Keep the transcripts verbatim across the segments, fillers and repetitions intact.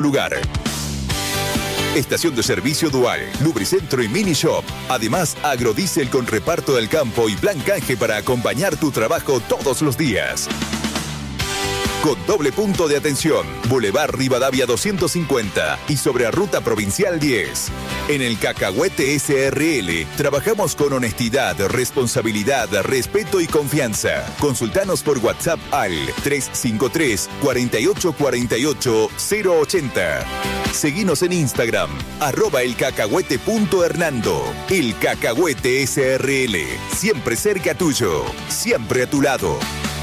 lugar. Estación de servicio Dual, Lubricentro y Mini Shop. Además, Agrodiesel con reparto del campo y plan canje para acompañar tu trabajo todos los días. Con doble punto de atención, Boulevard Rivadavia doscientos cincuenta y sobre Ruta Provincial diez. En el Cacahuete S R L trabajamos con honestidad, responsabilidad, respeto y confianza. Consultanos por WhatsApp al tres cinco tres, cuatro ocho cuatro ocho, cero ocho cero. Seguinos en Instagram, arroba elcacahuete.hernando. El Cacahuete S R L, siempre cerca tuyo, siempre a tu lado.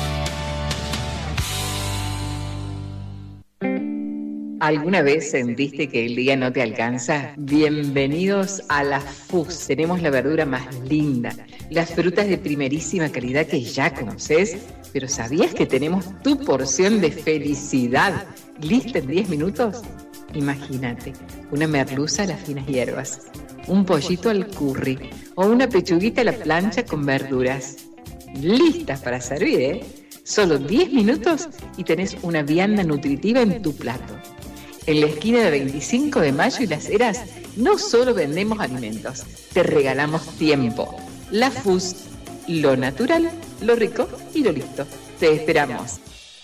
¿Alguna vez sentiste que el día no te alcanza? Bienvenidos a la F U S. Tenemos la verdura más linda, las frutas de primerísima calidad que ya conoces, pero ¿sabías que tenemos tu porción de felicidad lista en diez minutos? Imagínate, una merluza a las finas hierbas, un pollito al curry o una pechuguita a la plancha con verduras. Listas para servir, ¿eh? Solo diez minutos y tenés una vianda nutritiva en tu plato. En la esquina de veinticinco de mayo y Las Heras, no solo vendemos alimentos, te regalamos tiempo. La F U S, lo natural, lo rico y lo listo. Te esperamos.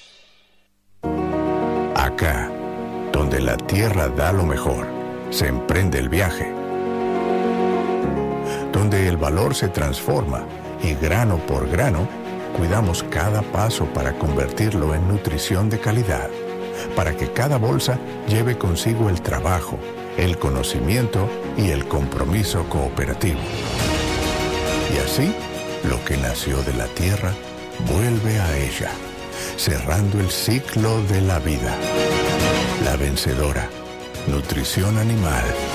Acá, donde la tierra da lo mejor, se emprende el viaje. Donde el valor se transforma y grano por grano, cuidamos cada paso para convertirlo en nutrición de calidad. Para que cada bolsa lleve consigo el trabajo, el conocimiento y el compromiso cooperativo. Y así, lo que nació de la tierra vuelve a ella, cerrando el ciclo de la vida. La vencedora, nutrición animal.